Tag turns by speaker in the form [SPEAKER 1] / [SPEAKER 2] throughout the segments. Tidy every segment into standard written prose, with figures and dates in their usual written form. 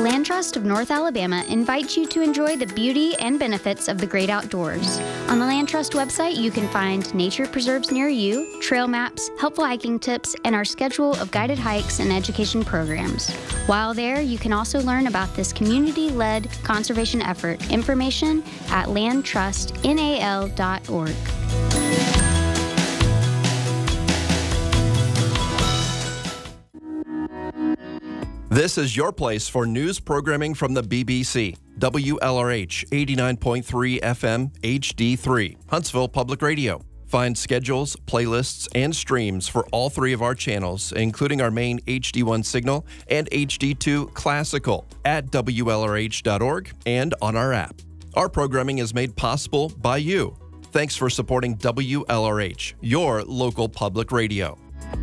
[SPEAKER 1] Land Trust of North Alabama invites you to enjoy the beauty and benefits of the great outdoors. On the Land Trust website, you can find nature preserves near you, trail maps, helpful hiking tips, and our schedule of guided hikes and education programs. While there, you can also learn about this community-led conservation effort. Information at landtrustnal.org.
[SPEAKER 2] This is your place for news programming from the BBC. WLRH 89.3 FM HD3, Huntsville Public Radio. Find schedules, playlists, and streams for all three of our channels, including our main HD1 signal and HD2 classical at WLRH.org and on our app. Our programming is made possible by you. Thanks for supporting WLRH, your local public radio.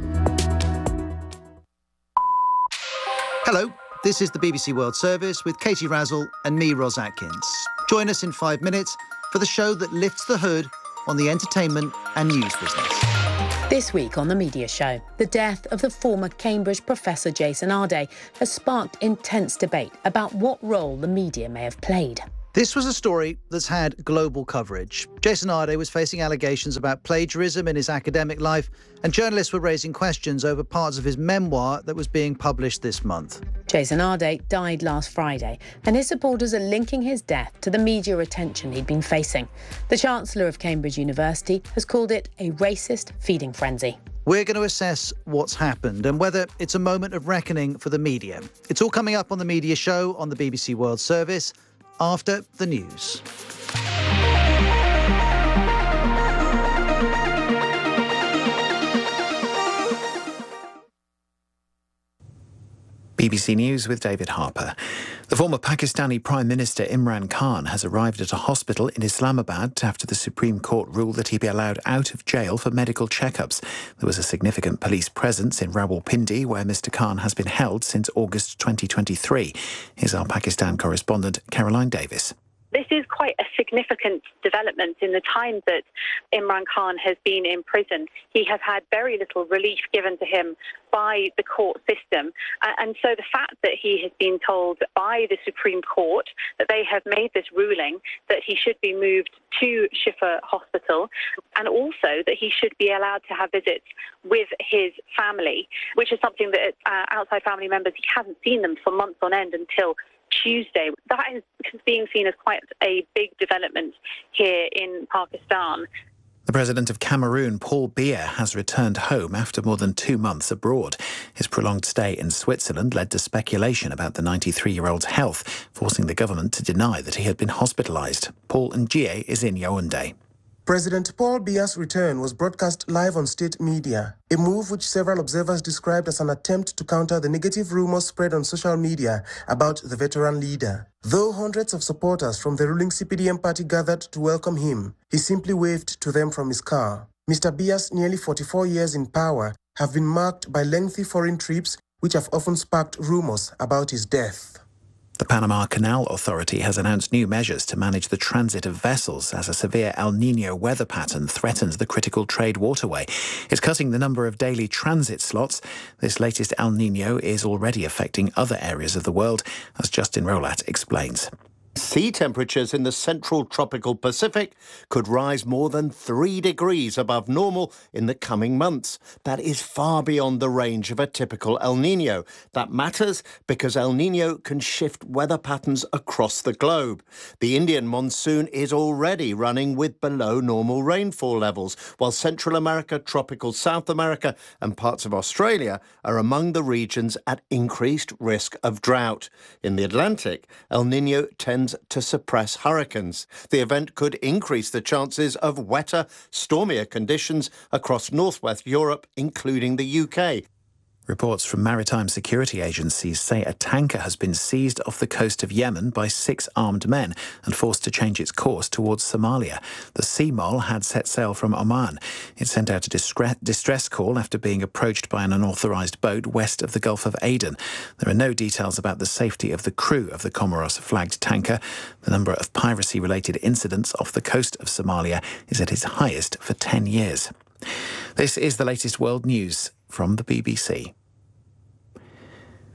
[SPEAKER 3] Hello, this is the BBC World Service with Katie Razzle and me, Ros Atkins. Join us in 5 minutes for the show that lifts the hood on the entertainment and news business.
[SPEAKER 4] This week on The Media Show, the death of the former Cambridge professor Jason Arday has sparked intense debate about what role the media may have played.
[SPEAKER 3] This was a story that's had global coverage. Jason Arday was facing allegations about plagiarism in his academic life, and journalists were raising questions over parts of his memoir that was being published this month.
[SPEAKER 4] Jason Arday died last Friday, and his supporters are linking his death to the media attention he'd been facing. The Chancellor of Cambridge University has called it a racist feeding frenzy.
[SPEAKER 3] We're going to assess what's happened and whether it's a moment of reckoning for the media. It's all coming up on The Media Show on the BBC World Service after the news.
[SPEAKER 5] BBC News with David Harper. The former Pakistani Prime Minister Imran Khan has arrived at a hospital in Islamabad after the Supreme Court ruled that he be allowed out of jail for medical checkups. There was a significant police presence in Rawalpindi, where Mr Khan has been held since August 2023. Here's our Pakistan correspondent, Caroline Davis.
[SPEAKER 6] This is quite a significant development in the time that Imran Khan has been in prison. He has had very little relief given to him by the court system. And so the fact that he has been told by the Supreme Court that they have made this ruling that he should be moved to Shifa Hospital, and also that he should be allowed to have visits with his family, which is something that outside family members, he hasn't seen them for months on end until Tuesday. That is being seen as quite a big development here in Pakistan.
[SPEAKER 5] The President of Cameroon, Paul Biya, has returned home after more than 2 months abroad. His prolonged stay in Switzerland led to speculation about the 93-year-old's health, forcing the government to deny that he had been hospitalised. Paul Ndiaye is in Yaoundé.
[SPEAKER 7] President Paul Biya's return was broadcast live on state media, a move which several observers described as an attempt to counter the negative rumours spread on social media about the veteran leader. Though hundreds of supporters from the ruling CPDM party gathered to welcome him, he simply waved to them from his car. Mr. Biya's nearly 44 years in power have been marked by lengthy foreign trips, which have often sparked rumours about his death.
[SPEAKER 5] The Panama Canal Authority has announced new measures to manage the transit of vessels as a severe El Niño weather pattern threatens the critical trade waterway. It's cutting the number of daily transit slots. This latest El Niño is already affecting other areas of the world, as Justin Rolat explains.
[SPEAKER 8] Sea temperatures in the central tropical Pacific could rise more than 3 degrees above normal in the coming months. That is far beyond the range of a typical El Niño. That matters because El Niño can shift weather patterns across the globe. The Indian monsoon is already running with below normal rainfall levels, while Central America, tropical South America and parts of Australia are among the regions at increased risk of drought. In the Atlantic, El Niño tends to suppress hurricanes. The event could increase the chances of wetter, stormier conditions across northwest Europe, including the UK.
[SPEAKER 5] Reports from maritime security agencies say a tanker has been seized off the coast of Yemen by 6 armed men and forced to change its course towards Somalia. The Sea Mole had set sail from Oman. It sent out a distress call after being approached by an unauthorised boat west of the Gulf of Aden. There are no details about the safety of the crew of the Comoros-flagged tanker. The number of piracy-related incidents off the coast of Somalia is at its highest for 10 years. This is the latest world news from the BBC.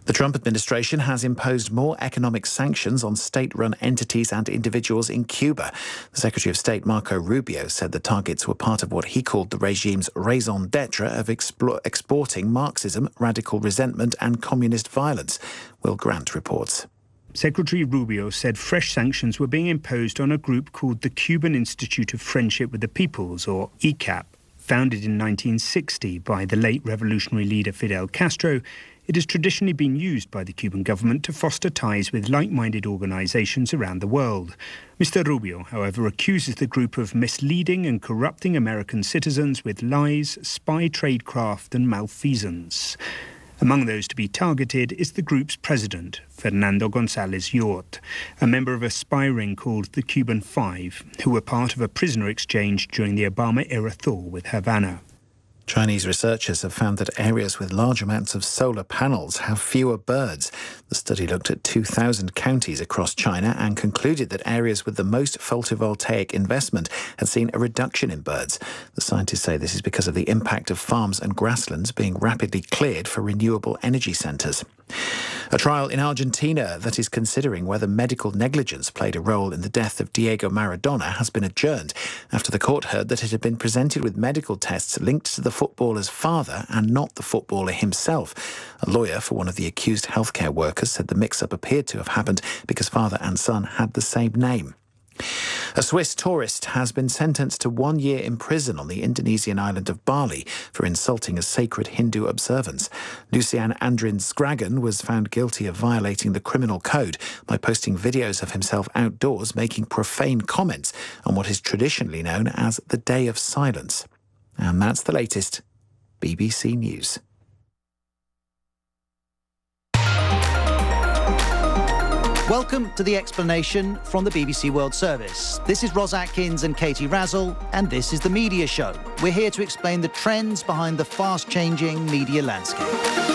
[SPEAKER 5] The Trump administration has imposed more economic sanctions on state-run entities and individuals in Cuba. The Secretary of State, Marco Rubio, said the targets were part of what he called the regime's raison d'etre of exporting Marxism, radical resentment and communist violence. Will Grant reports.
[SPEAKER 9] Secretary Rubio said fresh sanctions were being imposed on a group called the Cuban Institute of Friendship with the Peoples, or ICAP. Founded in 1960 by the late revolutionary leader Fidel Castro, it has traditionally been used by the Cuban government to foster ties with like-minded organisations around the world. Mr. Rubio, however, accuses the group of misleading and corrupting American citizens with lies, spy tradecraft and malfeasance. Among those to be targeted is the group's president, Fernando González Yort, a member of a spy ring called the Cuban Five, who were part of a prisoner exchange during the Obama-era thaw with Havana.
[SPEAKER 5] Chinese researchers have found that areas with large amounts of solar panels have fewer birds. The study looked at 2,000 counties across China and concluded that areas with the most photovoltaic investment had seen a reduction in birds. The scientists say this is because of the impact of farms and grasslands being rapidly cleared for renewable energy centres. A trial in Argentina that is considering whether medical negligence played a role in the death of Diego Maradona has been adjourned after the court heard that it had been presented with medical tests linked to the footballer's father and not the footballer himself. A lawyer for one of the accused healthcare workers said the mix-up appeared to have happened because father and son had the same name. A Swiss tourist has been sentenced to 1 year in prison on the Indonesian island of Bali for insulting a sacred Hindu observance. Lucian Andrin Skragan was found guilty of violating the criminal code by posting videos of himself outdoors making profane comments on what is traditionally known as the Day of Silence. And that's the latest. BBC News.
[SPEAKER 3] Welcome to The Explanation from the BBC World Service. This is Ros Atkins and Katie Razzle, and this is The Media Show. We're here to explain the trends behind the fast-changing media landscape.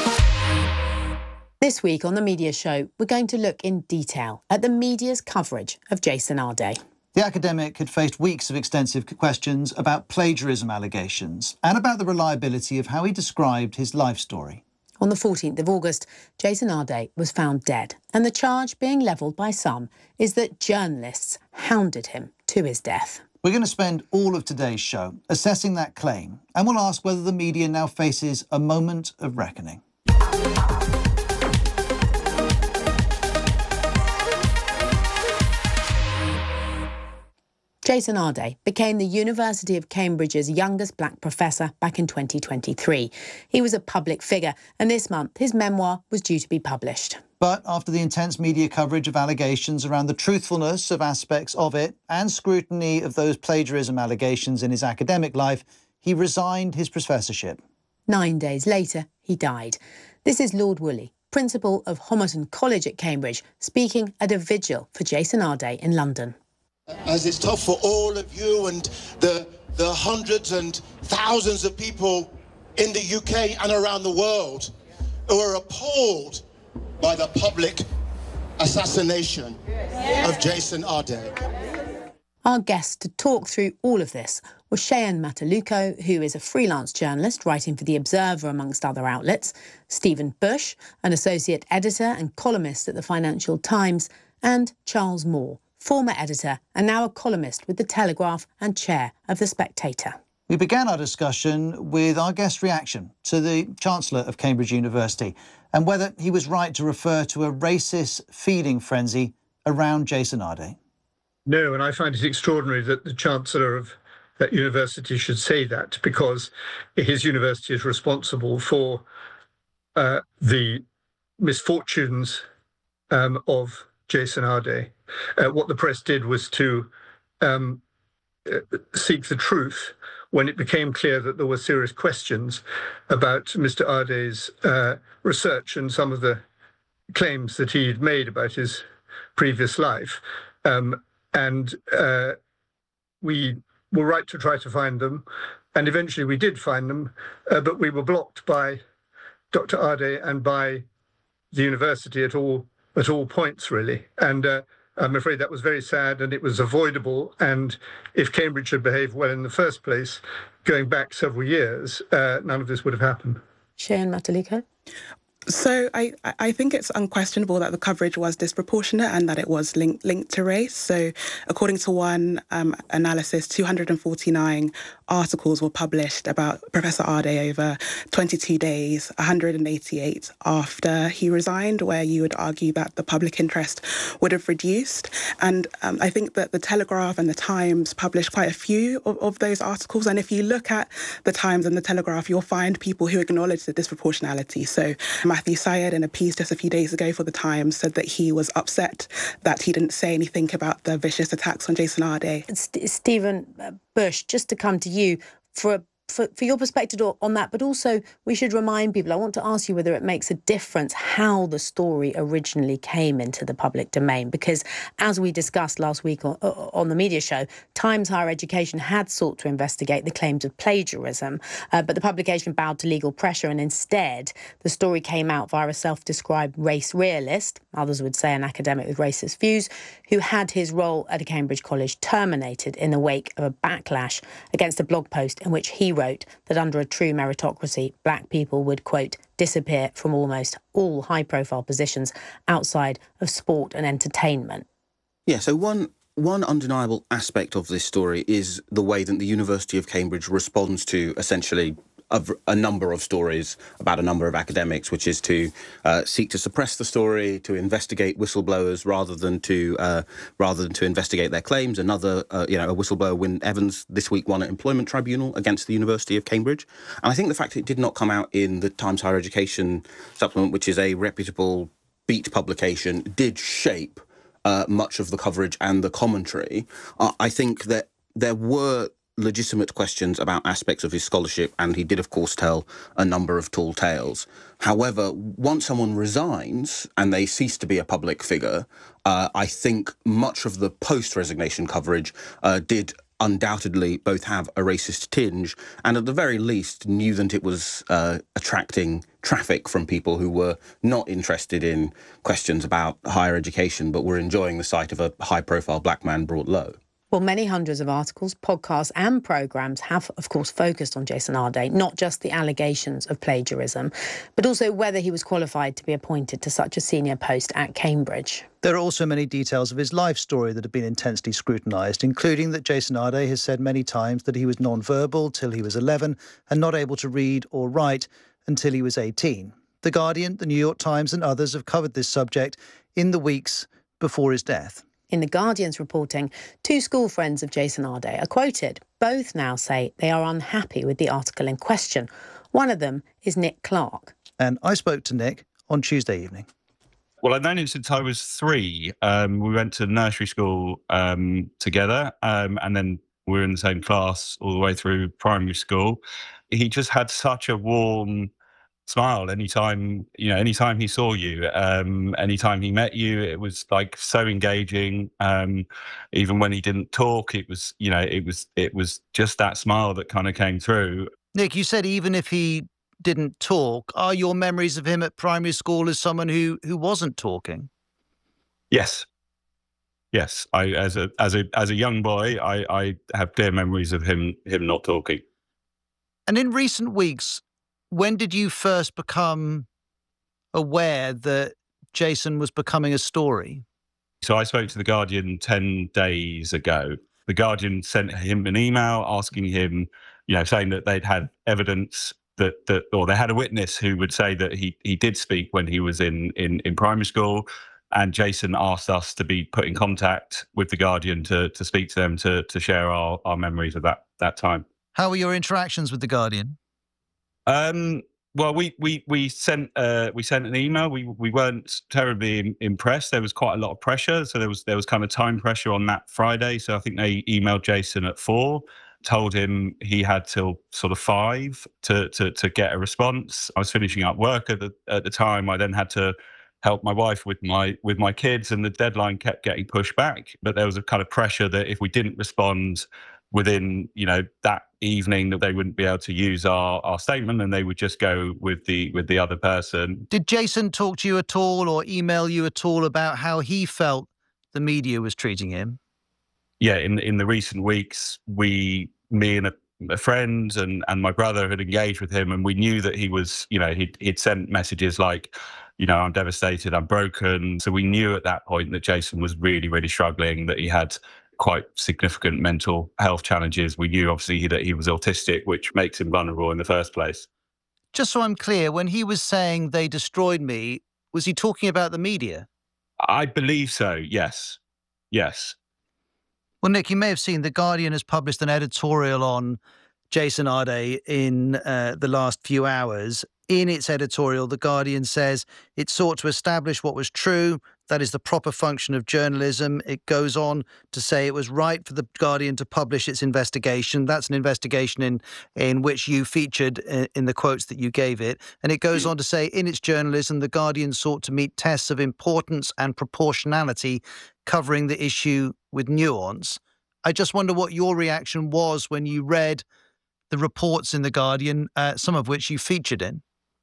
[SPEAKER 4] This week on The Media Show, we're going to look in detail at the media's coverage of Jason Arde.
[SPEAKER 3] The academic had faced weeks of extensive questions about plagiarism allegations and about the reliability of how he described his life story.
[SPEAKER 4] On the 14th of August, Jason Arde was found dead, and the charge being levelled by some is that journalists hounded him to his death.
[SPEAKER 3] We're going to spend all of today's show assessing that claim, and we'll ask whether the media now faces a moment of reckoning.
[SPEAKER 4] Jason Arde became the University of Cambridge's youngest black professor back in 2023. He was a public figure, and this month his memoir was due to be published.
[SPEAKER 3] But after the intense media coverage of allegations around the truthfulness of aspects of it and scrutiny of those plagiarism allegations in his academic life, he resigned his professorship.
[SPEAKER 4] 9 days later, he died. This is Lord Woolley, principal of Homerton College at Cambridge, speaking at a vigil for Jason Arde in London.
[SPEAKER 10] As it's tough for all of you and the hundreds and thousands of people in the UK and around the world who are appalled by the public assassination of Jason Arde.
[SPEAKER 4] Our guest to talk through all of this was Cheyenne Mataluko, who is a freelance journalist writing for The Observer, amongst other outlets, Stephen Bush, an associate editor and columnist at the Financial Times, and Charles Moore, former editor and now a columnist with The Telegraph and chair of The Spectator.
[SPEAKER 3] We began our discussion with our guest's reaction to the Chancellor of Cambridge University and whether he was right to refer to a racist feeding frenzy around Jason Arde.
[SPEAKER 11] No, and I find it extraordinary that the Chancellor of that university should say that, because his university is responsible for the misfortunes of Jason Arde. What the press did was to seek the truth when it became clear that there were serious questions about Mr. Arde's research and some of the claims that he'd made about his previous life. And we were right to try to find them. And eventually we did find them, but we were blocked by Dr. Arde and by the university at all points, really. And I'm afraid that was very sad, and it was avoidable. And if Cambridge had behaved well in the first place, going back several years, none of this would have happened.
[SPEAKER 4] Cheyenne Mataluko?
[SPEAKER 12] So I think it's unquestionable that the coverage was disproportionate and that it was linked to race. So according to one analysis, 249 articles were published about Professor Ardei over 22 days, 188 after he resigned, where you would argue that the public interest would have reduced. And I think that the Telegraph and the Times published quite a few of those articles. And if you look at the Times and the Telegraph, you'll find people who acknowledge the disproportionality. So Matthew Syed, in a piece just a few days ago for The Times, said that he was upset that he didn't say anything about the vicious attacks on Jason Ardei.
[SPEAKER 4] Stephen Bush, just to come to you for your perspective on that, but also we should remind people, I want to ask you whether it makes a difference how the story originally came into the public domain, because as we discussed last week on the media show, Times Higher Education had sought to investigate the claims of plagiarism, but the publication bowed to legal pressure, and instead the story came out via a self-described race realist, others would say an academic with racist views, who had his role at a Cambridge college terminated in the wake of a backlash against a blog post in which he wrote that under a true meritocracy, black people would, quote, disappear from almost all high-profile positions outside of sport and entertainment.
[SPEAKER 13] Yeah, so one undeniable aspect of this story is the way that the University of Cambridge responds to essentially a number of stories about a number of academics, which is to seek to suppress the story, to investigate whistleblowers rather than to investigate their claims. Another, a whistleblower, Wyn Evans, this week won an employment tribunal against the University of Cambridge. And I think the fact that it did not come out in the Times Higher Education supplement, which is a reputable beat publication, did shape much of the coverage and the commentary. I think that there were legitimate questions about aspects of his scholarship, and he did, of course, tell a number of tall tales. However, once someone resigns and they cease to be a public figure, I think much of the post-resignation coverage did undoubtedly both have a racist tinge and at the very least knew that it was attracting traffic from people who were not interested in questions about higher education but were enjoying the sight of a high-profile black man brought low.
[SPEAKER 4] Well, many hundreds of articles, podcasts and programmes have, of course, focused on Jason Ardei, not just the allegations of plagiarism, but also whether he was qualified to be appointed to such a senior post at Cambridge.
[SPEAKER 3] There are also many details of his life story that have been intensely scrutinised, including that Jason Ardei has said many times that he was non-verbal till he was 11 and not able to read or write until he was 18. The Guardian, the New York Times and others have covered this subject in the weeks before his death.
[SPEAKER 4] In The Guardian's reporting, two school friends of Jason Ardei are quoted. Both now say they are unhappy with the article in question. One of them is Nick Clark.
[SPEAKER 3] And I spoke to Nick on Tuesday evening.
[SPEAKER 14] Well, I've known him since I was 3. We went to nursery school together, and then we were in the same class all the way through primary school. He just had such a warm smile anytime he saw you, anytime he met you. It was like so engaging. Even when he didn't talk, it was just that smile that kind of came through.
[SPEAKER 3] Nick, you said even if he didn't talk, are your memories of him at primary school as someone who wasn't talking?
[SPEAKER 14] Yes. I as a young boy, I have clear memories of him not talking.
[SPEAKER 3] And in recent weeks, when did you first become aware that Jason was becoming a story?
[SPEAKER 14] So I spoke to The Guardian 10 days ago. The Guardian sent him an email asking him, saying that they'd had evidence or they had a witness who would say that he did speak when he was in primary school. And Jason asked us to be put in contact with The Guardian to speak to them, to share our memories of that time.
[SPEAKER 3] How were your interactions with The Guardian?
[SPEAKER 14] Well, we sent an email. We weren't terribly impressed. There was quite a lot of pressure, so there was kind of time pressure on that Friday. So I think they emailed Jason at 4, told him he had till sort of 5 to get a response. I was finishing up work at the time. I then had to help my wife with my kids, and the deadline kept getting pushed back. But there was a kind of pressure that if we didn't respond within that evening, that they wouldn't be able to use our statement and they would just go with the other person. Did Jason talk to you at all or email you at all about how he felt the media was treating him? Yeah, in the recent weeks, me and a friend and my brother had engaged with him, and we knew that he was, he'd sent messages like, I'm devastated, I'm broken. So we knew at that point that Jason was really, really struggling, that he had quite significant mental health challenges. We knew, obviously, that he was autistic, which makes him vulnerable in the first place.
[SPEAKER 3] Just so I'm clear, when he was saying they destroyed me, was he talking about the media?
[SPEAKER 14] I believe so, yes. Yes.
[SPEAKER 3] Well, Nick, you may have seen The Guardian has published an editorial on Jason Arde in the last few hours. In its editorial, The Guardian says it sought to establish what was true. That is the proper function of journalism. It goes on to say it was right for The Guardian to publish its investigation. That's an investigation in which you featured in the quotes that you gave it. And it goes on to say, in its journalism, The Guardian sought to meet tests of importance and proportionality, covering the issue with nuance. I just wonder what your reaction was when you read the reports in The Guardian, some of which you featured in.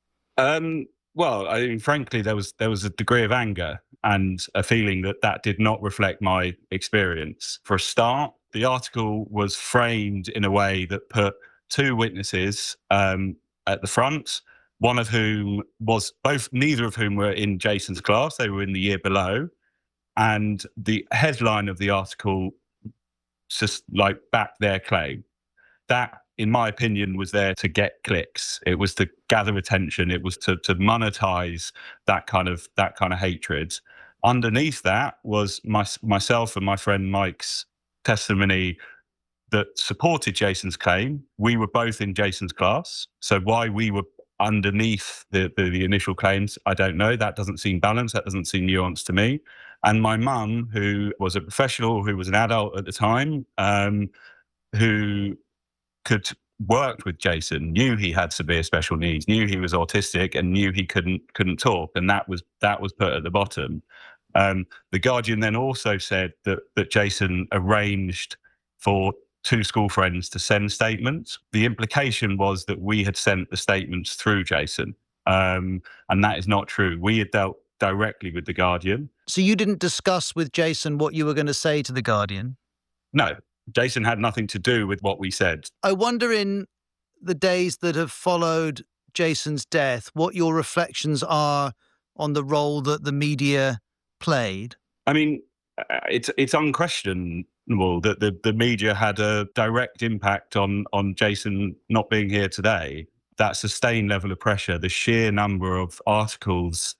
[SPEAKER 14] Well, I mean, frankly, there was a degree of anger and a feeling that did not reflect my experience. For a start, the article was framed in a way that put two witnesses at the front, one of whom neither of whom were in Jason's class. They were in the year below. And the headline of the article just backed their claim. That, in my opinion, was there to get clicks. It was to gather attention. It was to monetize that kind of hatred. Underneath that was myself and my friend Mike's testimony that supported Jason's claim. We were both in Jason's class. So why we were underneath the initial claims, I don't know. That doesn't seem balanced. That doesn't seem nuanced to me. And my mum, who was a professional, who was an adult at the time, who worked with Jason, knew he had severe special needs, knew he was autistic, and knew he couldn't talk, and that was put at the bottom. The Guardian then also said that Jason arranged for two school friends to send statements. The implication was that we had sent the statements through Jason, and that is not true. We had dealt directly with The Guardian.
[SPEAKER 3] So you didn't discuss with Jason what you were going to say to The Guardian?
[SPEAKER 14] No. Jason had nothing to do with what we said.
[SPEAKER 3] I wonder, in the days that have followed Jason's death, what your reflections are on the role that the media played.
[SPEAKER 14] I mean, it's unquestionable that the media had a direct impact on Jason not being here today. That sustained level of pressure, the sheer number of articles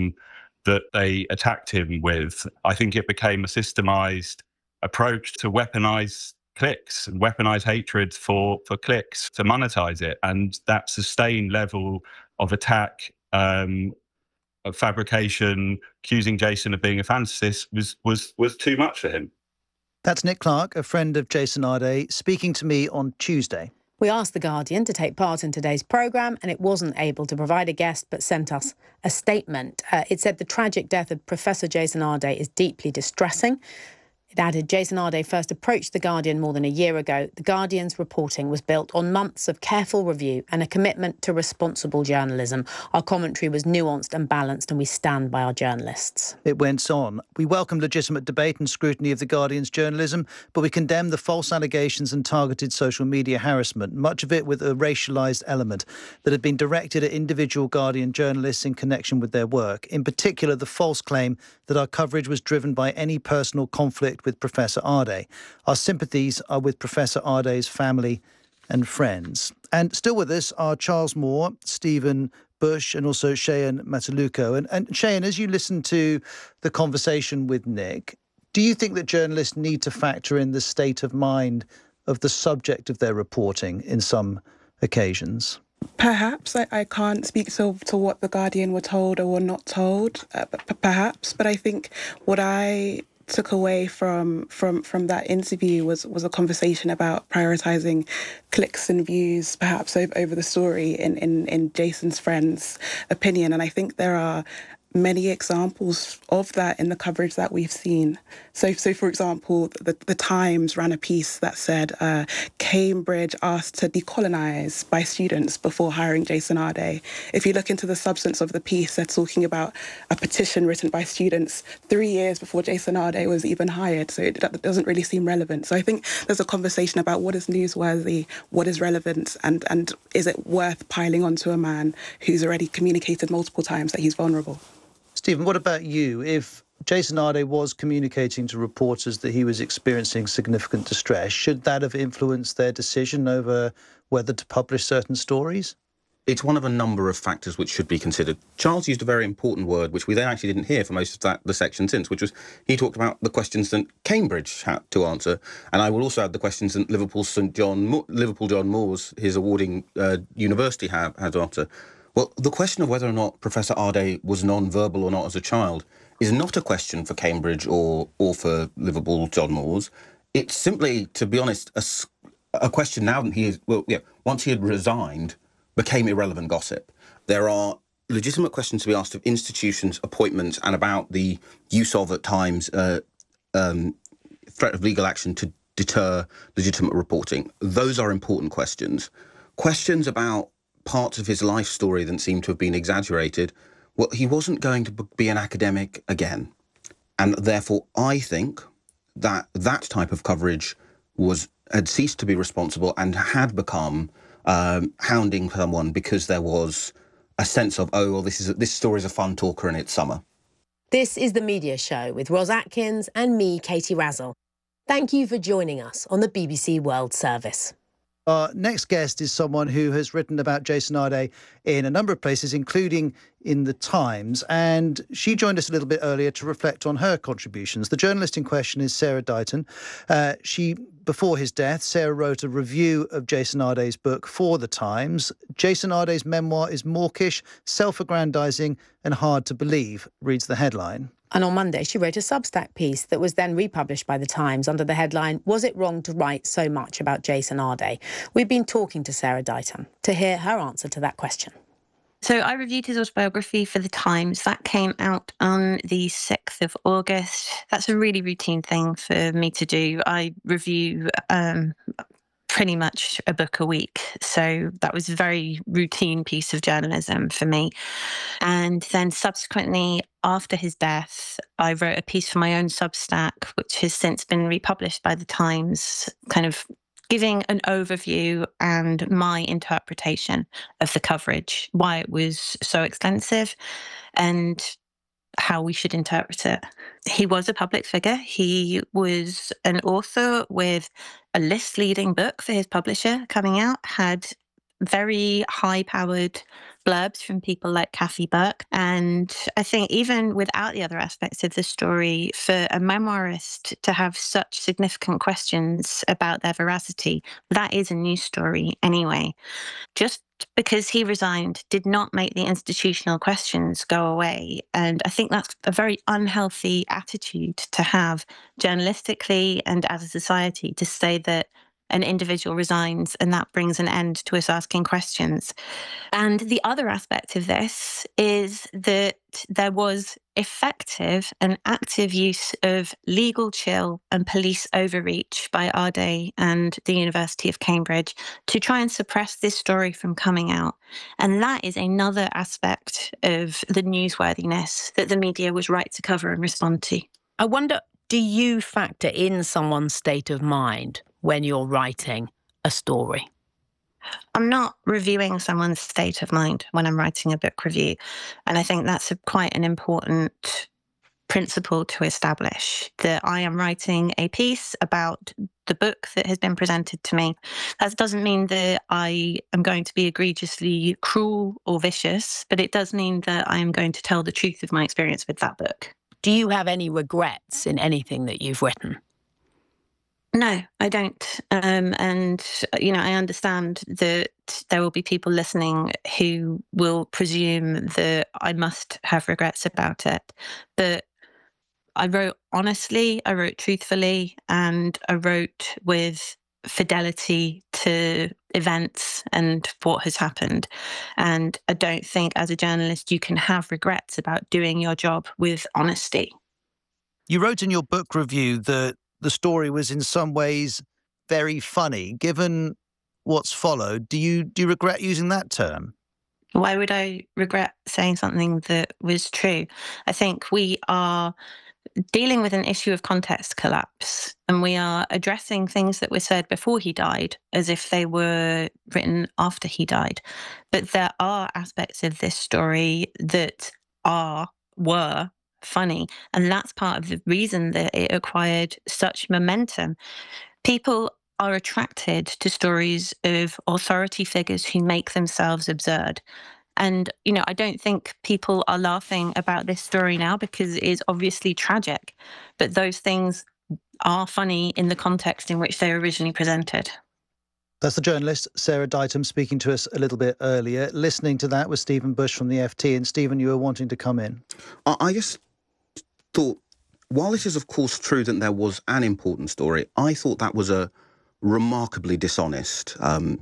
[SPEAKER 14] that they attacked him with, I think it became a systemized approach to weaponize clicks and weaponize hatred for clicks to monetize it. And that sustained level of attack, of fabrication, accusing Jason of being a fantasist was too much for him.
[SPEAKER 3] That's Nick Clark, a friend of Jason Arde, speaking to me on Tuesday.
[SPEAKER 4] We asked The Guardian to take part in today's programme, and it wasn't able to provide a guest, but sent us a statement. It said the tragic death of Professor Jason Arde is deeply distressing. It added, Jason Arde first approached The Guardian more than a year ago. The Guardian's reporting was built on months of careful review and a commitment to responsible journalism. Our commentary was nuanced and balanced, and we stand by our journalists.
[SPEAKER 3] It went on. We welcome legitimate debate and scrutiny of The Guardian's journalism, but we condemn the false allegations and targeted social media harassment, much of it with a racialised element that had been directed at individual Guardian journalists in connection with their work. In particular, the false claim that our coverage was driven by any personal conflict with Professor Arde. Our sympathies are with Professor Arde's family and friends. And still with us are Charles Moore, Stephen Bush, and also Cheyenne Mataluko. And Cheyenne, as you listen to the conversation with Nick, do you think that journalists need to factor in the state of mind of the subject of their reporting in some occasions?
[SPEAKER 12] Perhaps. I can't speak to what The Guardian were told or were not told, perhaps. But I think what I took away from that interview was a conversation about prioritising clicks and views, perhaps over the story in Jason's friend's opinion. And I think there are many examples of that in the coverage that we've seen. So for example, the Times ran a piece that said Cambridge asked to decolonise by students before hiring Jason Arde. If you look into the substance of the piece, they're talking about a petition written by students 3 years before Jason Arde was even hired. So that doesn't really seem relevant. So I think there's a conversation about what is newsworthy, what is relevant, and is it worth piling onto a man who's already communicated multiple times that he's vulnerable.
[SPEAKER 3] Stephen, what about you? If Jason Arde was communicating to reporters that he was experiencing significant distress, should that have influenced their decision over whether to publish certain stories?
[SPEAKER 13] It's one of a number of factors which should be considered. Charles used a very important word, which we then actually didn't hear for most of the section since, which was he talked about the questions that Cambridge had to answer. And I will also add the questions that Liverpool John Moores, his awarding university, had to answer. Well, the question of whether or not Professor Arde was non-verbal or not as a child is not a question for Cambridge or for Liverpool John Moores. It's simply, to be honest, a question now that once he had resigned, became irrelevant gossip. There are legitimate questions to be asked of institutions, appointments, and about the use of, at times, threat of legal action to deter legitimate reporting. Those are important questions. Questions about parts of his life story that seem to have been exaggerated. Well, he wasn't going to be an academic again. And therefore, I think that that type of coverage had ceased to be responsible and had become hounding someone because there was a sense of, this story is a fun talker and it's summer.
[SPEAKER 4] This is The Media Show with Ros Atkins and me, Katie Razzle. Thank you for joining us on the BBC World Service.
[SPEAKER 3] Our next guest is someone who has written about Jason Arde in a number of places, including in The Times, and she joined us a little bit earlier to reflect on her contributions. The journalist in question is Sarah Dighton. Before his death, Sarah wrote a review of Jason Arde's book for The Times. Jason Arde's memoir is mawkish, self-aggrandising and hard to believe, reads the headline.
[SPEAKER 4] And on Monday, she wrote a Substack piece that was then republished by The Times under the headline, Was It Wrong to Write So Much About Jason Arde? We've been talking to Sarah Dighton to hear her answer to that question.
[SPEAKER 15] So I reviewed his autobiography for The Times. That came out on the 6th of August. That's a really routine thing for me to do. I review pretty much a book a week. So that was a very routine piece of journalism for me. And then subsequently, after his death, I wrote a piece for my own Substack, which has since been republished by The Times, kind of giving an overview and my interpretation of the coverage, why it was so extensive and how we should interpret it. He was a public figure. He was an author with a list-leading book for his publisher coming out, had very high-powered blurbs from people like Kathy Burke. And I think even without the other aspects of the story, for a memoirist to have such significant questions about their veracity, that is a news story anyway. Just because he resigned did not make the institutional questions go away. And I think that's a very unhealthy attitude to have journalistically and as a society, to say that an individual resigns and that brings an end to us asking questions. And the other aspect of this is that there was effective and active use of legal chill and police overreach by Arde and the University of Cambridge to try and suppress this story from coming out. And that is another aspect of the newsworthiness that the media was right to cover and respond to.
[SPEAKER 4] I wonder, do you factor in someone's state of mind when you're writing a story?
[SPEAKER 15] I'm not reviewing someone's state of mind when I'm writing a book review. And I think that's quite an important principle to establish, that I am writing a piece about the book that has been presented to me. That doesn't mean that I am going to be egregiously cruel or vicious, but it does mean that I am going to tell the truth of my experience with that book.
[SPEAKER 4] Do you have any regrets in anything that you've written?
[SPEAKER 15] No, I don't. And, I understand that there will be people listening who will presume that I must have regrets about it. But I wrote honestly, I wrote truthfully, and I wrote with fidelity to events and what has happened. And I don't think as a journalist you can have regrets about doing your job with honesty.
[SPEAKER 3] You wrote in your book review that the story was in some ways very funny. Given what's followed, do you regret using that term?
[SPEAKER 15] Why would I regret saying something that was true? I think we are dealing with an issue of context collapse, and we are addressing things that were said before he died as if they were written after he died. But there are aspects of this story that were funny, and that's part of the reason that it acquired such momentum. People are attracted to stories of authority figures who make themselves absurd. And, I don't think people are laughing about this story now because it is obviously tragic, but those things are funny in the context in which they were originally presented.
[SPEAKER 3] That's the journalist Sarah Ditum speaking to us a little bit earlier. Listening to that was Stephen Bush from the FT. And Stephen, you were wanting to come in.
[SPEAKER 13] I just thought, while it is of course true that there was an important story, I thought that was a remarkably dishonest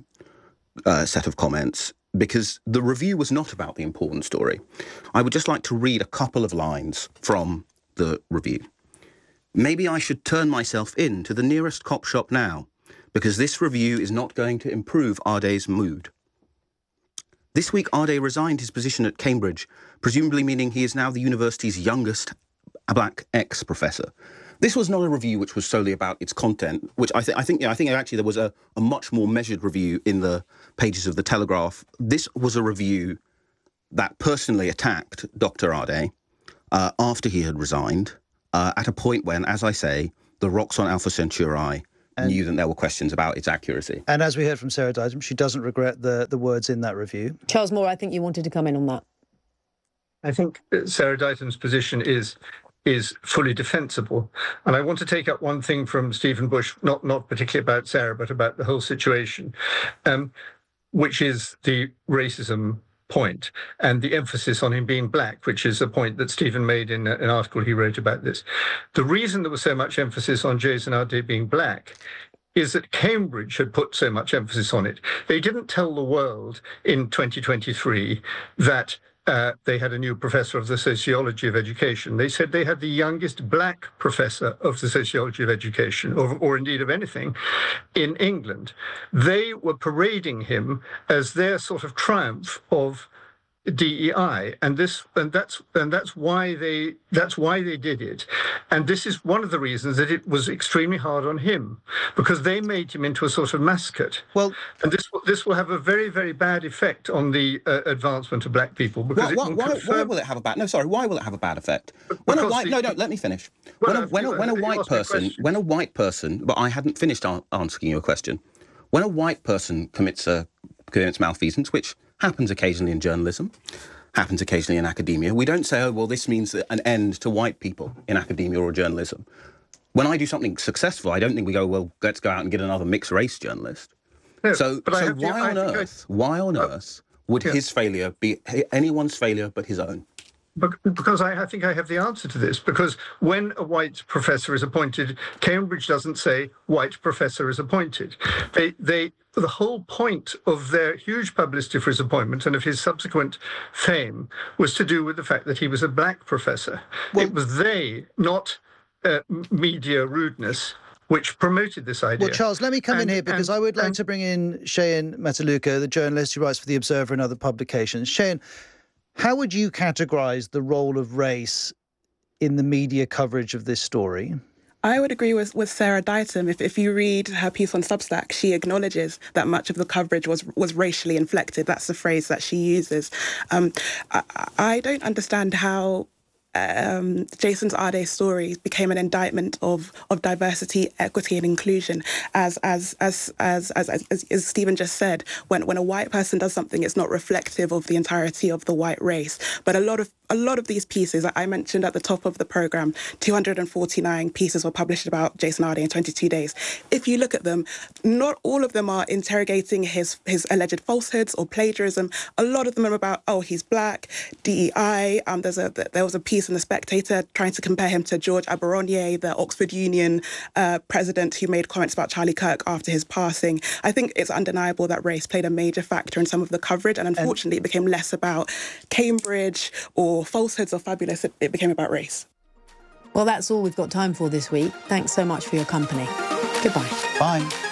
[SPEAKER 13] set of comments, because the review was not about the important story. I would just like to read a couple of lines from the review. Maybe I should turn myself in to the nearest cop shop now, because this review is not going to improve Arday's mood. This week, Arday resigned his position at Cambridge, presumably meaning he is now the university's youngest black ex-professor. This was not a review which was solely about its content, which I think actually there was a much more measured review in the pages of The Telegraph. This was a review that personally attacked Dr. Arday after he had resigned, at a point when, as I say, the rocks on Alpha Centauri knew that there were questions about its accuracy.
[SPEAKER 3] And as we heard from Sarah Ditum, she doesn't regret the words in that review.
[SPEAKER 4] Charles Moore, I think you wanted to come in on that.
[SPEAKER 11] I think Sarah Ditum's position is fully defensible. And I want to take up one thing from Stephen Bush, not particularly about Sarah, but about the whole situation, which is the racism point and the emphasis on him being black, which is a point that Stephen made in an article he wrote about this. The reason there was so much emphasis on Jason Arday being black is that Cambridge had put so much emphasis on it. They didn't tell the world in 2023 that they had a new professor of the sociology of education. They said they had the youngest black professor of the sociology of education, or indeed of anything, in England. They were parading him as their sort of triumph of DEI, and that's why they did it. And this is one of the reasons that it was extremely hard on him, because they made him into a sort of mascot.
[SPEAKER 3] Well,
[SPEAKER 11] and this will have a very, very bad effect on the advancement of black people. Because
[SPEAKER 13] why will it have a bad? No, sorry. Why will it have a bad effect? Let me finish. When a white person, but I hadn't finished answering your question. When a white person commits malfeasance, which happens occasionally in journalism, happens occasionally in academia, we don't say, oh, well, this means an end to white people in academia or journalism. When I do something successful, I don't think we go, well, let's go out and get another mixed race journalist. No, so why on earth would his failure be anyone's failure but his own?
[SPEAKER 11] Because I think I have the answer to this. Because when a white professor is appointed, Cambridge doesn't say white professor is appointed. The whole point of their huge publicity for his appointment and of his subsequent fame was to do with the fact that he was a black professor. Well, it was they, not media rudeness, which promoted this idea.
[SPEAKER 3] Well, Charles, let me come in here because I would like to bring in Cheyenne Mataluka, the journalist who writes for The Observer and other publications. Cheyenne, how would you categorise the role of race in the media coverage of this story?
[SPEAKER 12] I would agree with Sarah Ditum. If you read her piece on Substack, she acknowledges that much of the coverage was racially inflected. That's the phrase that she uses. I don't understand how Jason Arday's story became an indictment of diversity, equity, and inclusion. As Stephen just said, when a white person does something, it's not reflective of the entirety of the white race. But a lot of a lot of these pieces that I mentioned at the top of the programme, 249 pieces were published about Jason Arde in 22 days. If you look at them, not all of them are interrogating his alleged falsehoods or plagiarism. A lot of them are about, oh, he's black, DEI. There was a piece in The Spectator trying to compare him to George Aberonier, the Oxford Union president who made comments about Charlie Kirk after his passing. I think it's undeniable that race played a major factor in some of the coverage, and unfortunately it became less about Cambridge or falsehoods or fabulous. It became about race.
[SPEAKER 4] Well, that's all we've got time for this week. Thanks so much for your company. Goodbye.
[SPEAKER 3] Bye.